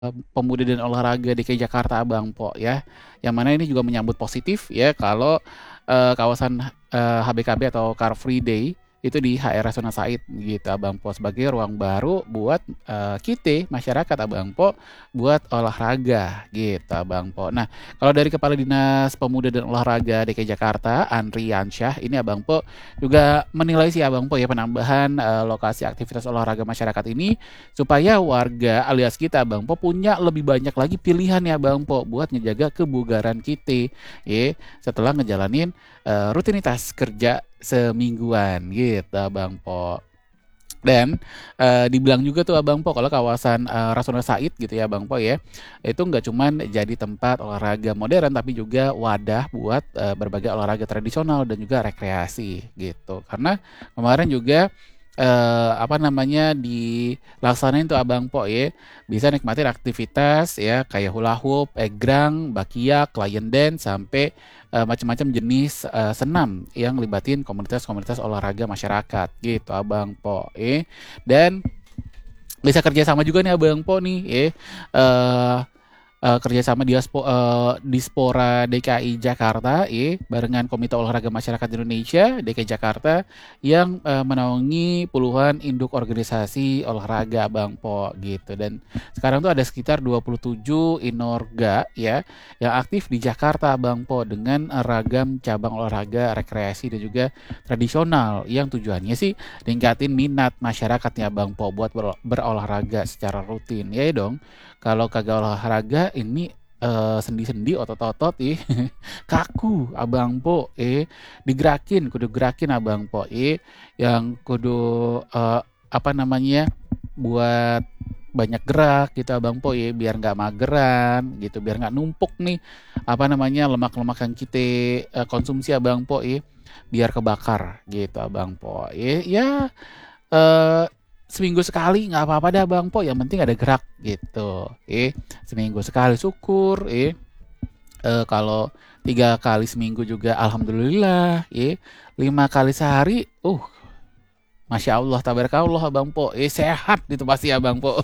Pemuda dan Olahraga DKI Jakarta Abang Po ya. Yang mana ini juga menyambut positif ya kalau kawasan HBKB atau Car Free Day itu di HR Rasuna Said gitu Abang Po sebagai ruang baru buat kita masyarakat Abang Po buat olahraga gitu Abang Po. Nah, kalau dari Kepala Dinas Pemuda dan Olahraga DKI Jakarta Andri Yansyah ini Abang Po juga menilai sih Abang Po ya penambahan lokasi aktivitas olahraga masyarakat ini supaya warga alias kita Bang Po punya lebih banyak lagi pilihan ya Bang Po buat ngejaga kebugaran kita ya setelah ngejalanin rutinitas kerja semingguan gitu Bang Po. Dan dibilang juga tuh Abang Po kalau kawasan Rasuna Said gitu ya Bang Po ya itu nggak cuman jadi tempat olahraga modern tapi juga wadah buat berbagai olahraga tradisional dan juga rekreasi gitu karena kemarin juga apa namanya dilaksanain tuh Abang Po ya bisa nikmatin aktivitas ya kayak hula hoop, egrang, bakiak, lion dance sampai macam-macam jenis senam yang libatin komunitas-komunitas olahraga masyarakat gitu Abang Po dan bisa kerja sama juga nih Abang Po nih eh kerjasama Dispora DKI Jakarta barengan Komite Olahraga Masyarakat Indonesia DKI Jakarta yang menaungi puluhan induk organisasi olahraga Bang Po gitu dan sekarang tuh ada sekitar 27 inorga ya yang aktif di Jakarta Bang Po dengan ragam cabang olahraga rekreasi dan juga tradisional yang tujuannya sih ningkatin minat masyarakatnya Bang Po buat berolahraga secara rutin ya dong kalau kagak olahraga ini sendi-sendi otot-otot kaku Abang Po digerakin kudu gerakin Abang Po yang kudu apa namanya buat banyak gerak gitu Abang Po biar nggak mageran gitu biar nggak numpuk nih apa namanya lemak-lemak yang kita konsumsi Abang Po biar kebakar gitu Abang Po ya eh seminggu sekali nggak apa-apa dah Bang Po yang penting ada gerak gitu seminggu sekali syukur kalau 3 kali seminggu juga alhamdulillah 5 kali sehari Masya Allah, tabarakallah Abang Po. Sehat itu pasti Abang Po.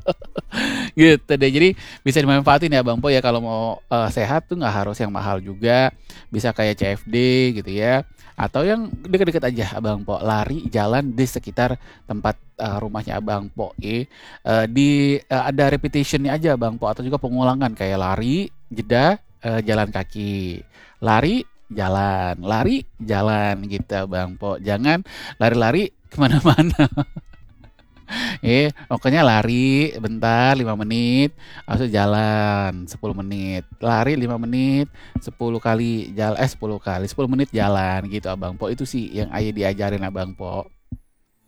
Gitu deh. Jadi bisa dimanfaatin ya Bang Po ya kalau mau sehat tuh nggak harus yang mahal juga. Bisa kayak CFD gitu ya. Atau yang deket-deket aja Abang Po. Lari jalan di sekitar tempat rumahnya Abang Po. Ada repetitionnya aja Bang Po. Atau juga pengulangan kayak lari, jeda, jalan kaki. Lari, jalan gitu Bang Po. Jangan lari-lari kemana-mana pokoknya lari bentar 5 menit, habis itu jalan 10 menit, lari 5 menit, 10 kali jalan 10 kali, 10 menit jalan gitu Abang Po. Itu sih yang ayah diajarin Abang Po.